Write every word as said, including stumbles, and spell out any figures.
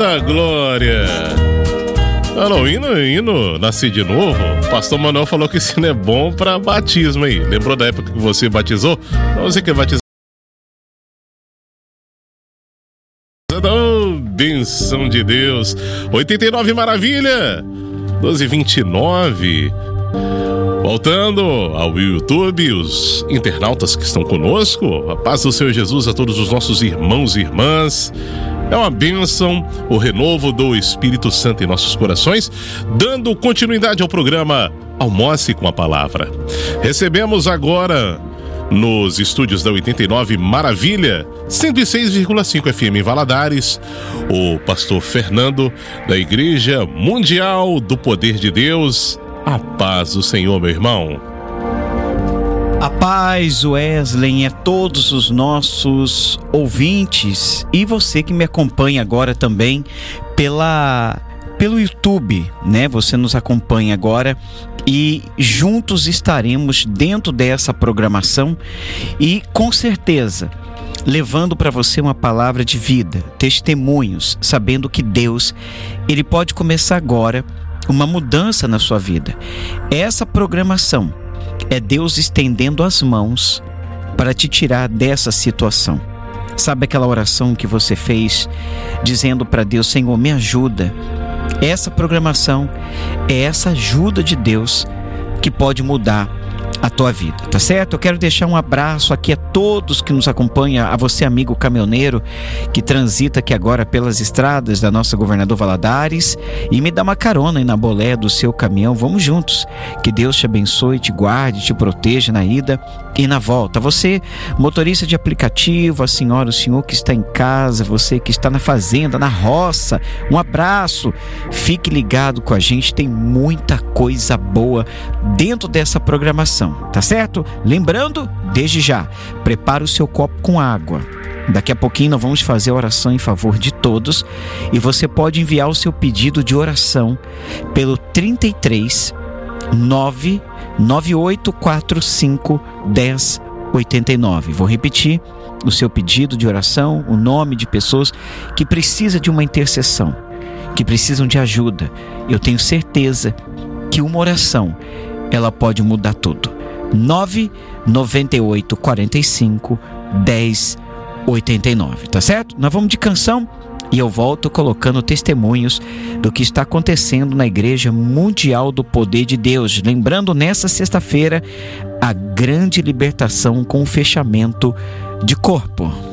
Eita glória! Ah, não, hino, hino, nasci de novo. Pastor Manuel falou que isso não é bom pra batismo aí. Lembrou da época que você batizou? Não, você que batizou. Oh, benção de Deus. oitenta e nove Maravilha. doze e vinte e nove. Voltando ao YouTube, os internautas que estão conosco, a paz do Senhor Jesus a todos os nossos irmãos e irmãs. É uma bênção o renovo do Espírito Santo em nossos corações, dando continuidade ao programa Almoce com a Palavra. Recebemos agora, nos estúdios da oitenta e nove Maravilha, cento e seis vírgula cinco F M em Valadares, o pastor Fernando, da Igreja Mundial do Poder de Deus. A paz do Senhor, meu irmão. A paz, Wesley, e a todos os nossos ouvintes e você que me acompanha agora também pela, pelo YouTube, né? Você nos acompanha agora e juntos estaremos dentro dessa programação e com certeza levando para você uma palavra de vida, testemunhos, sabendo que Deus, Ele pode começar agora uma mudança na sua vida. Essa programação é Deus estendendo as mãos para te tirar dessa situação. Sabe aquela oração que você fez dizendo para Deus: Senhor, me ajuda? Essa programação é essa ajuda de Deus que pode mudar a tua vida, tá certo? Eu quero deixar um abraço aqui a todos que nos acompanham, a você, amigo caminhoneiro que transita aqui agora pelas estradas da nossa Governador Valadares e me dá uma carona aí na bolé do seu caminhão. Vamos juntos, que Deus te abençoe, te guarde, te proteja na ida e na volta. Você, motorista de aplicativo, a senhora, o senhor que está em casa, você que está na fazenda, na roça, um abraço. Fique ligado com a gente, tem muita coisa boa dentro dessa programação, tá certo? Lembrando, desde já, prepara o seu copo com água. Daqui a pouquinho nós vamos fazer a oração em favor de todos e você pode enviar o seu pedido de oração pelo trinta e três, nove nove oito quatro cinco, dez, oitenta e nove. Vou repetir o seu pedido de oração, o nome de pessoas que precisam de uma intercessão, que precisam de ajuda. Eu tenho certeza que uma oração, ela pode mudar tudo. nove nove oito quatro cinco, dez, oitenta e nove, tá certo? Nós vamos de canção e eu volto colocando testemunhos do que está acontecendo na Igreja Mundial do Poder de Deus. Lembrando, nessa sexta-feira, a grande libertação com o fechamento de corpo.